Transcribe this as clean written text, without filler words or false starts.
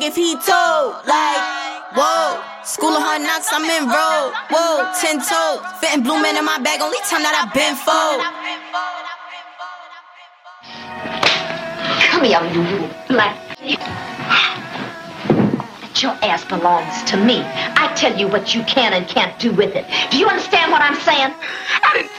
if he told. Like, whoa. School of Hard Knocks, I'm in road. Whoa, 10 toes. Fitting blue man in my bag, only time that I've been fold. Come here, you little black. That your ass belongs to me. I tell you what you can and can't do with it. Do you understand what I'm saying?